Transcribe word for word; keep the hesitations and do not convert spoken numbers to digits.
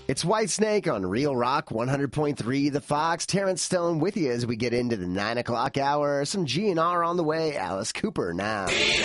It's Whitesnake on Real Rock one hundred point three The Fox. Terrence Stone with you as we get into the nine o'clock hour. Some G N R on the way. Alice Cooper now.